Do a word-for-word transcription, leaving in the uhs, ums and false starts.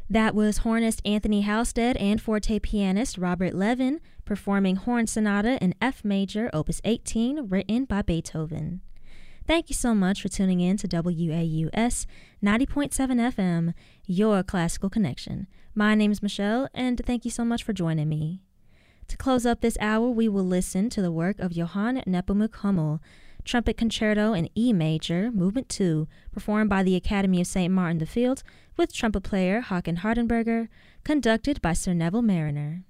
That was hornist Anthony Halstead and forte pianist Robert Levin performing Horn Sonata in F Major, Opus eighteen, written by Beethoven. Thank you so much for tuning in to W A U S ninety point seven F M, your classical connection. My name is Michelle, and thank you so much for joining me. To close up this hour, we will listen to the work of Johann Nepomuk Hummel, Trumpet Concerto in E Major, Movement two, performed by the Academy of Saint Martin the Field with trumpet player Håkan Hardenberger, conducted by Sir Neville Marriner.